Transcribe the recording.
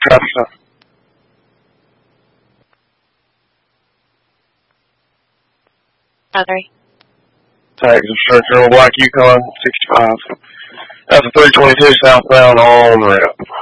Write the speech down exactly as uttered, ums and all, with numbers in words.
Copy, sir. Oh, three. Tags instructor on Black Yukon sixty-five. That's a three twenty-two southbound on the route.